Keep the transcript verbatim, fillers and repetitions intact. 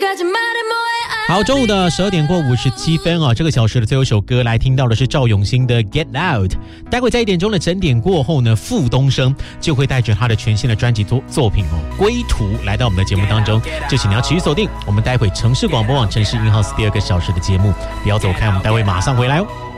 好，中午的十二点过五十七分啊，这个小时的最后一首歌来听到的是赵咏欣的 Get Out。待会在一点钟的整点过后呢，傅东升就会带着他的全新的专辑作作品哦《归途》来到我们的节目当中，就请你要持续锁定我们待会城市广播网城市 In House 第二个小时的节目，不要走开，我们待会马上回来哦。